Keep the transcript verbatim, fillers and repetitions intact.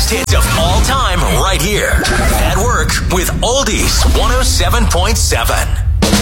best hits of all time right here. At Work with Oldies one oh seven point seven.